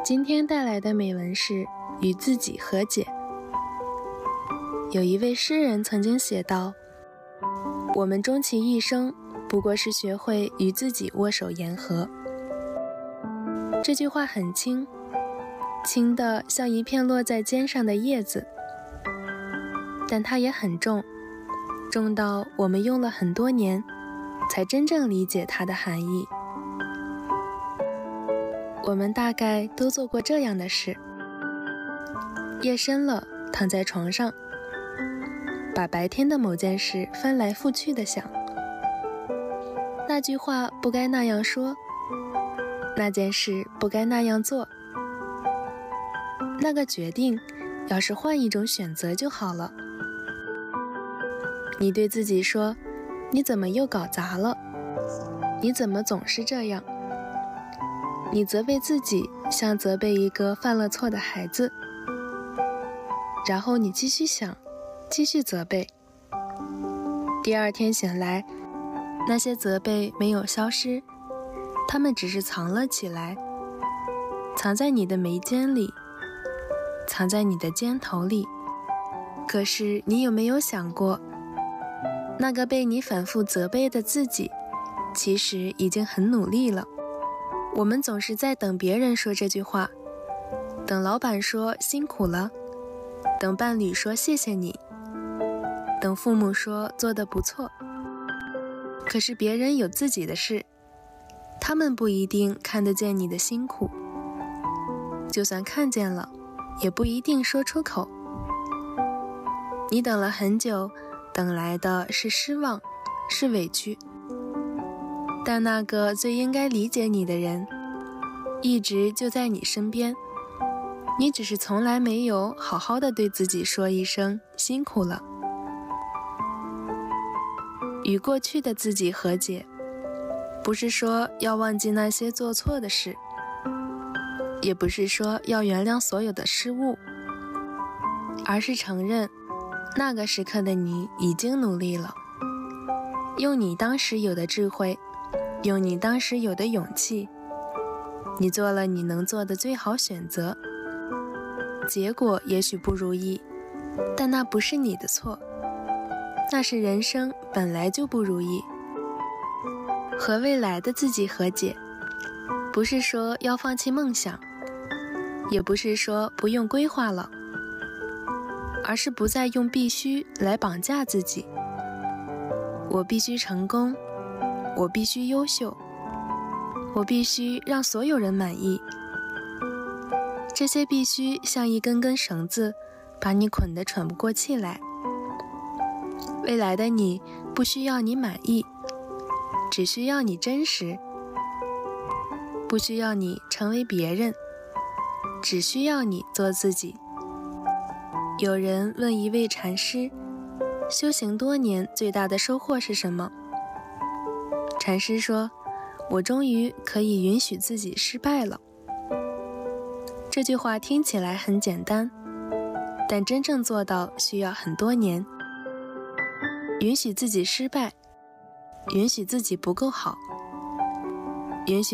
今天带来的美文是与自己和解。有一位诗人曾经写道，我们终其一生不过是学会与自己握手言和。这句话很轻，轻的像一片落在肩上的叶子，但它也很重，重到我们用了很多年才真正理解它的含义。我们大概都做过这样的事，夜深了，躺在床上，把白天的某件事翻来覆去地想，那句话不该那样说，那件事不该那样做，那个决定要是换一种选择就好了。你对自己说，你怎么又搞砸了？你怎么总是这样？你责备自己，像责备一个犯了错的孩子。然后你继续想，继续责备。第二天醒来，那些责备没有消失，它们只是藏了起来，藏在你的眉间里，藏在你的肩头里。可是你有没有想过，那个被你反复责备的自己，其实已经很努力了。我们总是在等别人说这句话，等老板说辛苦了，等伴侣说谢谢你，等父母说做得不错。可是别人有自己的事，他们不一定看得见你的辛苦，就算看见了，也不一定说出口。你等了很久，等来的是失望，是委屈。但那个最应该理解你的人，一直就在你身边，你只是从来没有好好的对自己说一声辛苦了。与过去的自己和解，不是说要忘记那些做错的事，也不是说要原谅所有的失误，而是承认那个时刻的你已经努力了，用你当时有的智慧，用你当时有的勇气，你做了你能做的最好选择。结果也许不如意，但那不是你的错，那是人生本来就不如意。和未来的自己和解，不是说要放弃梦想，也不是说不用规划了，而是不再用必须来绑架自己。我必须成功，我必须优秀，我必须让所有人满意。这些必须像一根根绳子，把你捆得喘不过气来。未来的你不需要你满意，只需要你真实，不需要你成为别人，只需要你做自己。有人问一位禅师，修行多年最大的收获是什么？禅师说，我终于可以允许自己失败了。这句话听起来很简单，但真正做到需要很多年。允许自己失败，允许自己不够好，允许